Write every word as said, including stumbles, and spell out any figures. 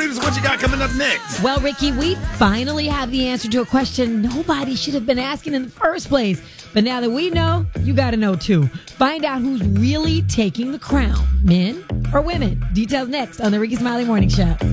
Freedoms, what you got coming up next? Well, Ricky, we finally have the answer to a question nobody should have been asking in the first place. But now that we know, you got to know too. Find out who's really taking the crown, men or women. Details next on the Ricky Smiley Morning Show.